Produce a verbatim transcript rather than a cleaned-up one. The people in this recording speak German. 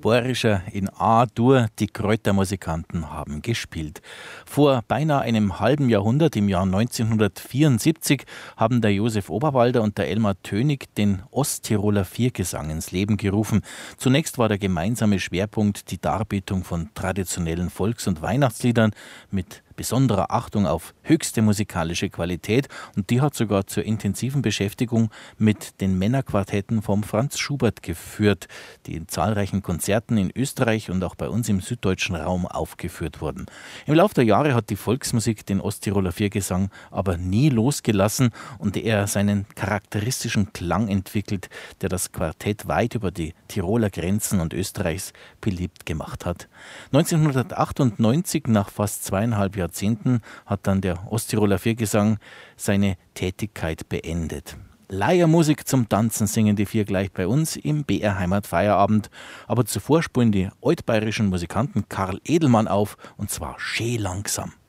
Borischer in A-Dur, die Kräutermusikanten haben gespielt. Vor beinahe einem halben Jahrhundert, im Jahr neunzehnhundertvierundsiebzig, haben der Josef Oberwalder und der Elmar Tönig den Osttiroler Viergesang ins Leben gerufen. Zunächst war der gemeinsame Schwerpunkt die Darbietung von traditionellen Volks- und Weihnachtsliedern mit besonderer Achtung auf höchste musikalische Qualität, und die hat sogar zur intensiven Beschäftigung mit den Männerquartetten vom Franz Schubert geführt, die in zahlreichen Konzerten in Österreich und auch bei uns im süddeutschen Raum aufgeführt wurden. Im Laufe der Jahre hat die Volksmusik den Osttiroler Viergesang aber nie losgelassen und er seinen charakteristischen Klang entwickelt, der das Quartett weit über die Tiroler Grenzen und Österreichs beliebt gemacht hat. neunzehnhundertachtundneunzig, nach fast zweieinhalb Jahrzehnten, hat dann der Osttiroler Viergesang seine Tätigkeit beendet. Leiermusik zum Tanzen singen die vier gleich bei uns im B R Heimat Feierabend. Aber zuvor spulen die altbayerischen Musikanten Karl Edelmann auf, und zwar schön langsam.